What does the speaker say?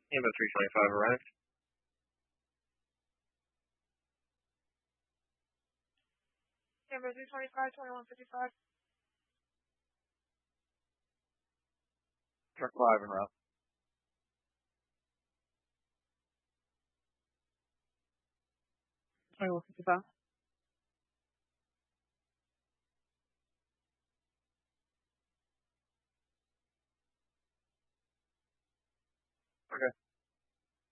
Ambo 325 arrived. Amber 325, 2155. Truck 5 en route. Okay.